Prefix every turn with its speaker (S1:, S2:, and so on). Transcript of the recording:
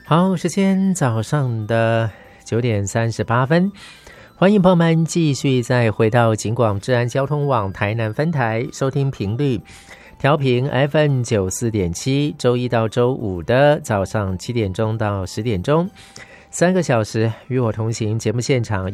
S1: 好，时间早上的9:38，欢迎朋友们继续再回到警广治安交通网台南分台，收听频率调频 FM94.7，周一到周五的早上7点钟到10点钟，3个小时与我同行节目现场。